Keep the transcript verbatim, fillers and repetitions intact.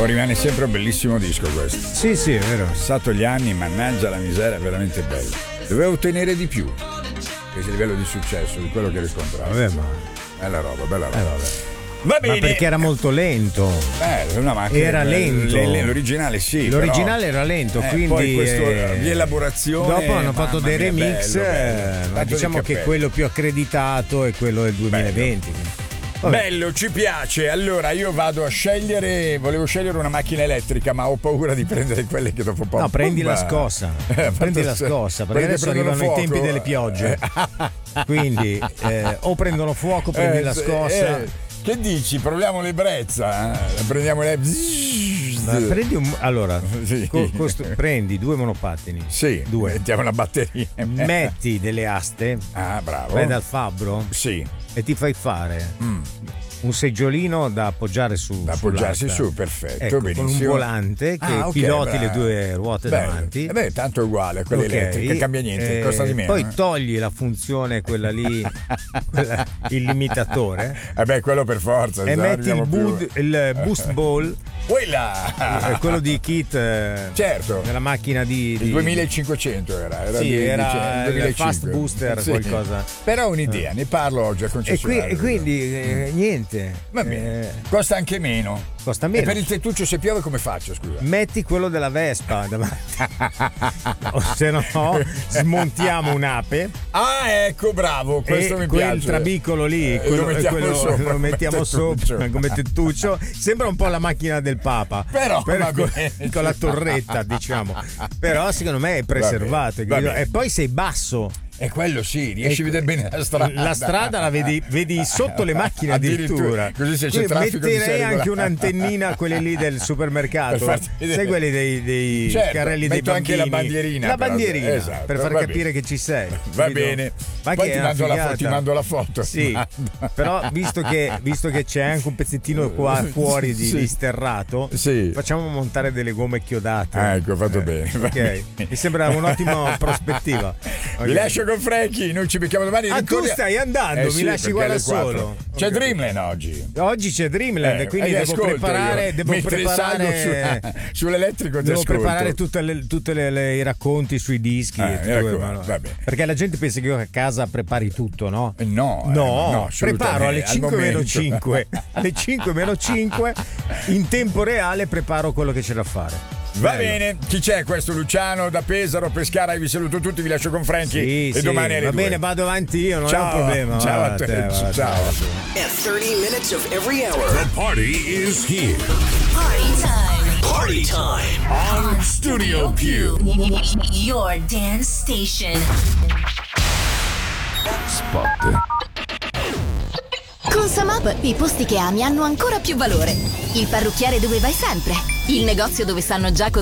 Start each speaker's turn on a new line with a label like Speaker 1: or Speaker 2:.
Speaker 1: Oh, rimane sempre un bellissimo disco questo.
Speaker 2: Sì, sì, è vero.
Speaker 1: Passato gli anni, mannaggia la miseria, è veramente bello. Dovevo ottenere di più. Questo è il livello di successo di quello che riscontravo.
Speaker 2: Vabbè, ma
Speaker 1: bella roba, bella roba.
Speaker 2: Eh, vabbè.
Speaker 1: Va bene.
Speaker 2: Ma perché era molto lento.
Speaker 1: Eh, una macchina,
Speaker 2: era lento.
Speaker 1: L- l- l'originale sì.
Speaker 2: L'originale
Speaker 1: però,
Speaker 2: era lento,
Speaker 1: eh,
Speaker 2: quindi
Speaker 1: poi questo,
Speaker 2: eh,
Speaker 1: di elaborazione.
Speaker 2: Dopo hanno fatto dei
Speaker 1: mia,
Speaker 2: remix,
Speaker 1: bello, bello.
Speaker 2: eh, ma
Speaker 1: Tanto
Speaker 2: diciamo
Speaker 1: di
Speaker 2: che
Speaker 1: cappello.
Speaker 2: quello più accreditato è quello del duemilaventi. Vabbè.
Speaker 1: Bello, ci piace. Allora io vado a scegliere, volevo scegliere una macchina elettrica, ma ho paura di prendere quelle che dopo poco.
Speaker 2: No, prendi la
Speaker 1: Beh.
Speaker 2: scossa.
Speaker 1: Eh,
Speaker 2: prendi la
Speaker 1: se-
Speaker 2: scossa, perché
Speaker 1: perché
Speaker 2: adesso
Speaker 1: prendono
Speaker 2: arrivano
Speaker 1: fuoco.
Speaker 2: i tempi delle piogge. Quindi eh, o prendono fuoco, prendi
Speaker 1: Eh,
Speaker 2: la
Speaker 1: se-
Speaker 2: scossa.
Speaker 1: eh, che dici? Proviamo l'ebbrezza? Eh? Prendiamo le.
Speaker 2: Ma prendi un, allora,
Speaker 1: Sì.
Speaker 2: co- costu- prendi due monopattini.
Speaker 1: Sì,
Speaker 2: Due.
Speaker 1: mettiamo una batteria.
Speaker 2: Metti delle aste.
Speaker 1: Ah, bravo.
Speaker 2: Vai dal fabbro.
Speaker 1: Sì.
Speaker 2: E ti fai fare
Speaker 1: Mm.
Speaker 2: un seggiolino da appoggiare su.
Speaker 1: Da appoggiarsi
Speaker 2: sull'asta.
Speaker 1: su, perfetto,
Speaker 2: Ecco, con un
Speaker 1: benissimo.
Speaker 2: volante che
Speaker 1: Ah, ok,
Speaker 2: piloti
Speaker 1: beh.
Speaker 2: le due ruote
Speaker 1: Beh,
Speaker 2: davanti.
Speaker 1: eh beh, tanto è uguale a quelle
Speaker 2: Ok,
Speaker 1: elettriche, cambia niente,
Speaker 2: eh,
Speaker 1: costa di meno.
Speaker 2: Poi
Speaker 1: eh.
Speaker 2: togli la funzione, quella lì, quella- il limitatore,
Speaker 1: Eh beh, quello per forza.
Speaker 2: e
Speaker 1: già
Speaker 2: metti il,
Speaker 1: arriviamo più-
Speaker 2: boot- il boost ball,
Speaker 1: Quella!
Speaker 2: eh, quello di Kit, eh,
Speaker 1: Certo.
Speaker 2: nella macchina di.
Speaker 1: Il
Speaker 2: di-
Speaker 1: duemilacinquecento era, era
Speaker 2: Sì,
Speaker 1: di- di-
Speaker 2: era il
Speaker 1: duemilacinque.
Speaker 2: fast booster,
Speaker 1: Sì.
Speaker 2: qualcosa.
Speaker 1: Però un'idea, ne parlo oggi al
Speaker 2: E, qui-
Speaker 1: concessionario.
Speaker 2: e quindi eh, niente.
Speaker 1: Va bene.
Speaker 2: Eh,
Speaker 1: Costa anche meno.
Speaker 2: costa
Speaker 1: E
Speaker 2: meno.
Speaker 1: per il tettuccio se piove come faccio, scusa?
Speaker 2: Metti quello della Vespa davanti. O se no, smontiamo un'ape.
Speaker 1: Ah, ecco, bravo, questo
Speaker 2: e
Speaker 1: mi
Speaker 2: quel
Speaker 1: piace.
Speaker 2: trabicolo lì,
Speaker 1: Eh,
Speaker 2: quello,
Speaker 1: lo mettiamo
Speaker 2: quello-
Speaker 1: sopra,
Speaker 2: lo mettiamo
Speaker 1: come
Speaker 2: sopra
Speaker 1: tettuccio.
Speaker 2: come tettuccio. Sembra un po' la macchina del Papa,
Speaker 1: Però,
Speaker 2: Per-
Speaker 1: va
Speaker 2: con,
Speaker 1: bene.
Speaker 2: con la torretta, diciamo. Però secondo me è preservato.
Speaker 1: Va bene.
Speaker 2: E poi sei basso.
Speaker 1: E quello sì, riesci
Speaker 2: E-
Speaker 1: a vedere bene la strada.
Speaker 2: La strada la vedi, vedi sotto le macchine addirittura.
Speaker 1: Così se c'è
Speaker 2: Quindi
Speaker 1: traffico ti sei
Speaker 2: metterei
Speaker 1: regolato.
Speaker 2: anche un'antennina, quelle lì del supermercato.
Speaker 1: Per farti vedere.
Speaker 2: Sai quelli dei, dei
Speaker 1: Certo,
Speaker 2: carrelli dei
Speaker 1: metto anche
Speaker 2: bambini.
Speaker 1: la bandierina,
Speaker 2: La
Speaker 1: però.
Speaker 2: bandierina,
Speaker 1: Esatto,
Speaker 2: per far
Speaker 1: va
Speaker 2: capire
Speaker 1: bene.
Speaker 2: che ci sei.
Speaker 1: Va
Speaker 2: capito?
Speaker 1: bene.
Speaker 2: Ma
Speaker 1: Poi
Speaker 2: che
Speaker 1: ti
Speaker 2: è
Speaker 1: mando,
Speaker 2: una
Speaker 1: la fo- ti
Speaker 2: figata.
Speaker 1: mando la foto.
Speaker 2: Sì, però visto che, visto che c'è anche un pezzettino qua fuori di,
Speaker 1: Sì.
Speaker 2: di sterrato,
Speaker 1: Sì.
Speaker 2: facciamo montare delle gomme chiodate.
Speaker 1: Ah, ecco, fatto bene. Va
Speaker 2: Ok,
Speaker 1: bene.
Speaker 2: mi sembra un'ottima prospettiva.
Speaker 1: Vi
Speaker 2: Ok.
Speaker 1: lascio con Frankie, noi ci becchiamo domani.
Speaker 2: Ah, tu
Speaker 1: Ricordi-
Speaker 2: stai andando,
Speaker 1: Eh
Speaker 2: mi
Speaker 1: sì,
Speaker 2: lasci
Speaker 1: perché
Speaker 2: qua
Speaker 1: alle
Speaker 2: da
Speaker 1: quattro.
Speaker 2: solo.
Speaker 1: C'è
Speaker 2: Ok.
Speaker 1: Dreamland oggi.
Speaker 2: Oggi c'è Dreamland,
Speaker 1: Eh,
Speaker 2: quindi
Speaker 1: eh,
Speaker 2: devo
Speaker 1: ascolto
Speaker 2: preparare,
Speaker 1: io.
Speaker 2: devo
Speaker 1: Mentre
Speaker 2: preparare
Speaker 1: salgo su- sull'elettrico ti
Speaker 2: devo
Speaker 1: ascolto.
Speaker 2: preparare tutte le, tutte le, le- i racconti sui dischi.
Speaker 1: Eh,
Speaker 2: e
Speaker 1: mi
Speaker 2: tutto
Speaker 1: raccomando,
Speaker 2: quello,
Speaker 1: va bene.
Speaker 2: Perché la gente pensa che io a casa prepari tutto, no?
Speaker 1: Eh, No, eh,
Speaker 2: No,
Speaker 1: no,
Speaker 2: preparo alle
Speaker 1: assolutamente, al
Speaker 2: cinque meno
Speaker 1: momento.
Speaker 2: cinque. Alle cinque meno cinque in tempo reale preparo quello che c'è da fare.
Speaker 1: Va
Speaker 2: Bello.
Speaker 1: bene, chi c'è questo Luciano da Pesaro, Pescara? Vi saluto tutti, vi lascio con Frankie
Speaker 2: Sì,
Speaker 1: e
Speaker 2: sì,
Speaker 1: domani alle
Speaker 2: va
Speaker 1: due.
Speaker 2: bene, vado avanti io, non
Speaker 1: Ciao,
Speaker 2: è un problema.
Speaker 1: ciao
Speaker 2: va,
Speaker 1: a te,
Speaker 2: te, va,
Speaker 1: ciao.
Speaker 2: te.
Speaker 3: At thirty minutes of every hour.
Speaker 4: The party is here.
Speaker 5: Party time.
Speaker 3: Party time.
Speaker 4: On Studio Q.
Speaker 5: Your dance station.
Speaker 4: Spot.
Speaker 6: Con Samap i posti che ami hanno ancora più valore. Il parrucchiere dove vai sempre. Il negozio dove sanno già cosa